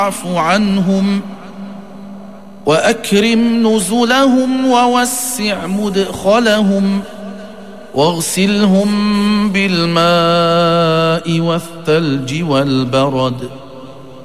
واعف عنهم وأكرم نزلهم ووسع مدخلهم واغسلهم بالماء والثلج والبرد